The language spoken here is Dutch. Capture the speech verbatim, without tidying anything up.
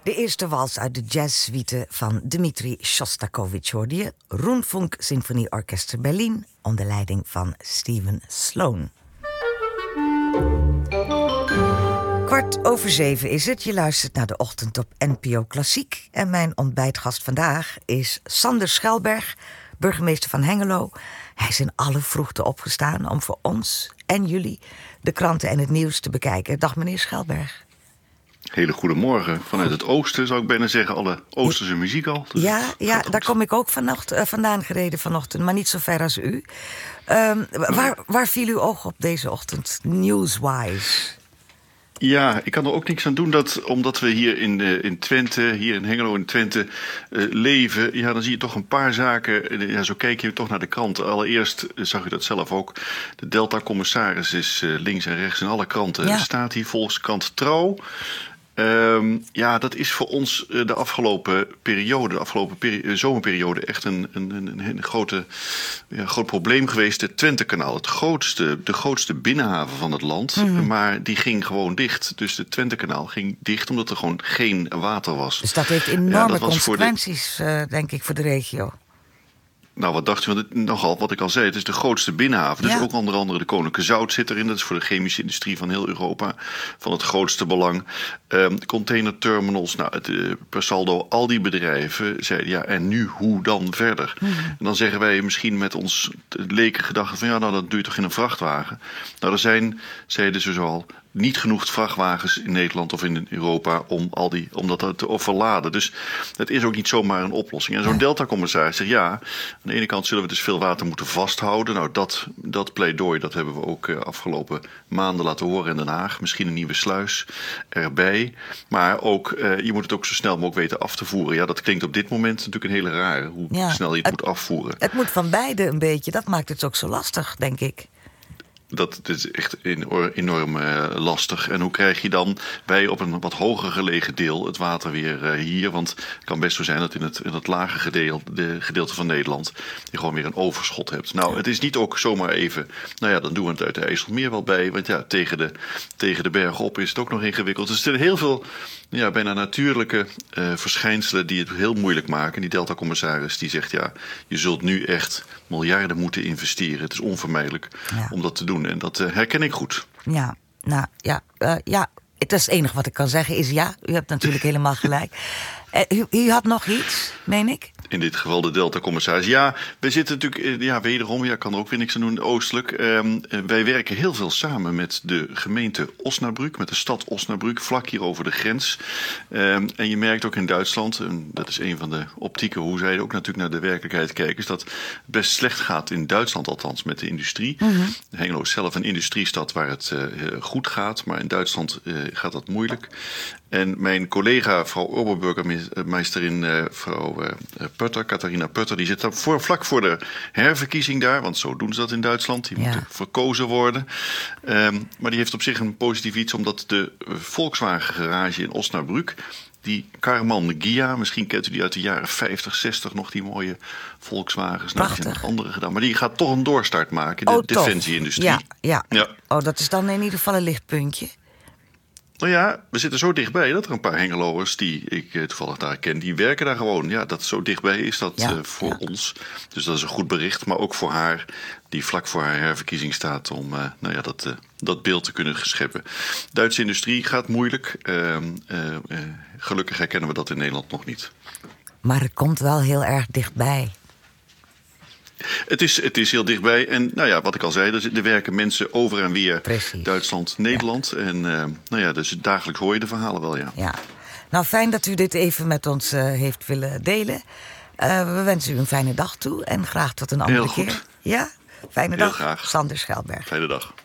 De eerste wals uit de jazzsuite van Dmitri Shostakovich hoorde je. Rundfunk Symfonieorchester Berlin onder leiding van Steven Sloan. Kwart over zeven is het. Je luistert naar de ochtend op N P O Klassiek. En mijn ontbijtgast vandaag is Sander Schelberg, burgemeester van Hengelo. Hij is in alle vroegte opgestaan om voor ons en jullie de kranten en het nieuws te bekijken. Dag meneer Schelberg. Hele goedemorgen. Vanuit het oosten zou ik bijna zeggen, alle Oosterse muziek al. Dus ja, ja daar kom ik ook vannacht, uh, vandaan gereden vanochtend, maar niet zo ver als u. Um, waar, waar viel uw oog op deze ochtend, newswise? Ja, ik kan er ook niks aan doen dat, omdat we hier in, uh, in Twente, hier in Hengelo in Twente uh, leven. Ja, dan zie je toch een paar zaken. Uh, ja, zo kijk je toch naar de krant. Allereerst uh, zag u dat zelf ook. De Delta-commissaris is uh, links en rechts in alle kranten. Ja. Staat hier Volkskrant Trouw. Um, ja, dat is voor ons uh, de afgelopen periode, de afgelopen peri- uh, zomerperiode echt een, een, een, een grote, ja, groot probleem geweest. Het Twentekanaal, het grootste, de grootste binnenhaven van het land. Mm-hmm. Maar die ging gewoon dicht. Dus het Twentekanaal ging dicht omdat er gewoon geen water was. Dus dat heeft enorme ja, dat consequenties, de... uh, denk ik, voor de regio. Nou, wat dacht je? Want het, nogal, wat ik al zei, het is de grootste binnenhaven. Dus ja. Ook onder andere de Koninklijke Zout zit erin. Dat is voor de chemische industrie van heel Europa van het grootste belang. Um, containerterminals, nou, het, uh, per saldo, al die bedrijven zeiden ja, en nu, hoe dan verder? Mm-hmm. En dan zeggen wij misschien met ons leken gedachten van ja, nou, dat doe je toch in een vrachtwagen? Nou, er zijn, zeiden ze zoal, niet genoeg vrachtwagens in Nederland of in Europa om, al die, om dat te overladen. Dus het is ook niet zomaar een oplossing. En zo'n Delta-commissaris zegt ja, aan de ene kant zullen we dus veel water moeten vasthouden. Nou, dat, dat pleidooi, dat hebben we ook uh, afgelopen maanden laten horen in Den Haag. Misschien een nieuwe sluis erbij. Maar ook, uh, je moet het ook zo snel mogelijk weten af te voeren. Ja, dat klinkt op dit moment natuurlijk een hele rare, hoe ja, snel je het, het moet afvoeren. Het moet van beide een beetje. Dat maakt het ook zo lastig, denk ik. Dat is echt enorm uh, lastig. En hoe krijg je dan bij op een wat hoger gelegen deel het water weer uh, hier? Want het kan best zo zijn dat in het, in het lage gedeelte, de gedeelte van Nederland je gewoon weer een overschot hebt. Nou, het is niet ook zomaar even, nou ja, dan doen we het uit de IJsselmeer wel bij. Want ja, tegen de, tegen de berg op is het ook nog ingewikkeld. Dus er zijn heel veel ja, bijna natuurlijke uh, verschijnselen die het heel moeilijk maken. Die Delta-commissaris die zegt ja, je zult nu echt miljarden moeten investeren. Het is onvermijdelijk ja. om dat te doen. En dat uh, herken ik goed. Ja, nou ja, uh, ja, het is het enige wat ik kan zeggen is ja. U hebt natuurlijk helemaal gelijk. Uh, u, u had nog iets, meen ik? In dit geval de Delta-commissaris. Ja, we zitten natuurlijk, ja, wederom, ja, kan er ook weer niks aan doen, oostelijk. Um, wij werken heel veel samen met de gemeente Osnabrück, met de stad Osnabrück, vlak hier over de grens. Um, en je merkt ook in Duitsland, en dat is een van de optieken, hoe zij ook natuurlijk naar de werkelijkheid kijken, is dat het best slecht gaat in Duitsland althans met de industrie. Mm-hmm. Hengelo is zelf een industriestad waar het uh, goed gaat, maar in Duitsland uh, gaat dat moeilijk. En mijn collega, mevrouw Oberburgermeisterin, mevrouw uh, Putter, Catharina Putter, die zit daar voor, vlak voor de herverkiezing daar, want zo doen ze dat in Duitsland. Die ja. moeten verkozen worden. Um, maar die heeft op zich een positief iets, omdat de Volkswagen garage in Osnabrück, die Karman Ghia, misschien kent u die uit de jaren vijftig, zestig nog, die mooie Volkswagens. Nou, die zijn nog andere gedaan. Maar die gaat toch een doorstart maken in de oh, defensie-industrie. Ja, ja. ja. Oh, dat is dan in ieder geval een lichtpuntje. Nou ja, we zitten zo dichtbij dat er een paar Hengeloers die ik eh, toevallig daar ken, die werken daar gewoon. Ja, dat zo dichtbij is dat ja, uh, voor ja. ons. Dus dat is een goed bericht, maar ook voor haar, die vlak voor haar herverkiezing staat om uh, nou ja, dat, uh, dat beeld te kunnen scheppen. Duitse industrie gaat moeilijk. Uh, uh, uh, gelukkig herkennen we dat in Nederland nog niet. Maar het komt wel heel erg dichtbij. Het is, het is heel dichtbij. En nou ja, wat ik al zei, er werken mensen over en weer. Precies. Duitsland, Nederland. Ja. En uh, nou ja, dus dagelijks hoor je de verhalen wel, ja. ja. Nou, fijn dat u dit even met ons uh, heeft willen delen. Uh, we wensen u een fijne dag toe en graag tot een andere heel keer. Goed. Ja, fijne heel dag. Graag. Sander Schelberg. Fijne dag.